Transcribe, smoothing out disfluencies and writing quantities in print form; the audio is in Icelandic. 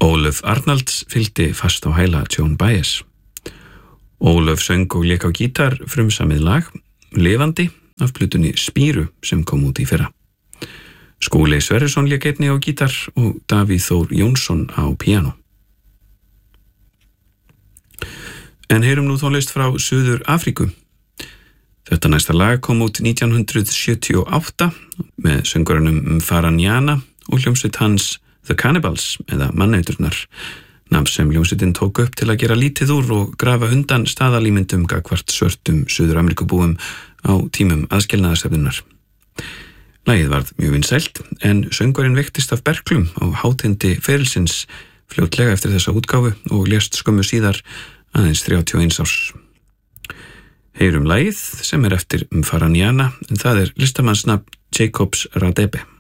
Ólöf Arnalds fylgdi fast á hæla Joan Baez. Ólöf söng og lék á gítar frumsamið lag, Lifandi, af plötunni Spíru sem kom út í fyrra. Skúli Sverrisson lék einnig á gítar og Davíð Þór Jónsson á píanó. En heyrum nú tónlist frá Suður Afríku. Þetta næsta lag kom út 1978 með söngurunum Mfaranyana og hljómsveit hans The Cannibals eða Manneiturnar, nafn sem hljómsveitin tók upp til að gera lítið úr og grafa undan staðalímyndum gagnvart svörtum Suður-Ameríkubúum á tímum aðskilnaðarstefnunnar. Lagið varð mjög vinsælt en söngurinn veiktist af berklum á hátindi ferilsins fljótlega eftir þessa útgáfu og lést skömmu síðar aðeins 31 árs. Heyrum lagið sem eftir Mfaranyana en það listamannsnafn Jacobs Radebe.